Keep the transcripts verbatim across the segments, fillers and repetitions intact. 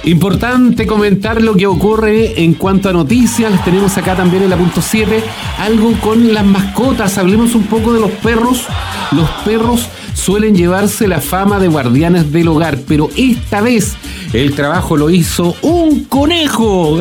Importante comentar lo que ocurre en cuanto a noticias. Les tenemos acá también en la punto siete algo con las mascotas. Hablemos un poco de los perros. Los perros suelen llevarse la fama de guardianes del hogar, pero esta vez el trabajo lo hizo un conejo.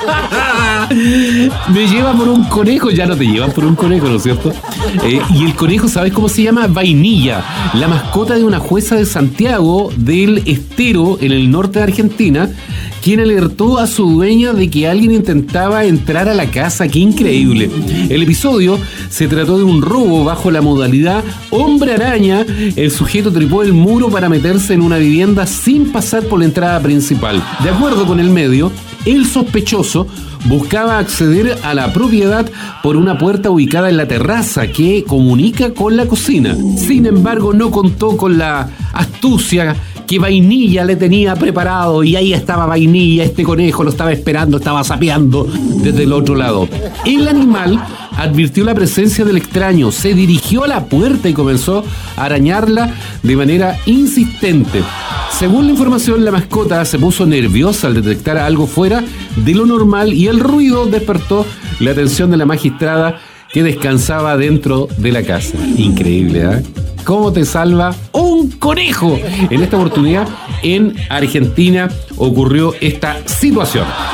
Me lleva por un conejo. Ya no te llevan por un conejo, ¿no es cierto? Eh, y el conejo, ¿sabes cómo se llama? Vainilla, la mascota de una jueza de Santiago del Estero, en el norte de Argentina, quien alertó a su dueña de que alguien intentaba entrar a la casa. ¡Qué increíble! El episodio se trató de un robo bajo la modalidad hombre araña. El sujeto trepó el muro para meterse en una vivienda sin pasar por la entrada principal. De acuerdo con el medio, el sospechoso buscaba acceder a la propiedad por una puerta ubicada en la terraza que comunica con la cocina. Sin embargo, no contó con la astucia que Vainilla le tenía preparado, y ahí estaba Vainilla, este conejo lo estaba esperando, estaba sapeando desde el otro lado. El animal advirtió la presencia del extraño, se dirigió a la puerta y comenzó a arañarla de manera insistente. Según la información, la mascota se puso nerviosa al detectar algo fuera de lo normal y el ruido despertó la atención de la magistrada, que descansaba dentro de la casa. Increíble, ¿eh? ¿Cómo te salva un conejo? En esta oportunidad, en Argentina, ocurrió esta situación.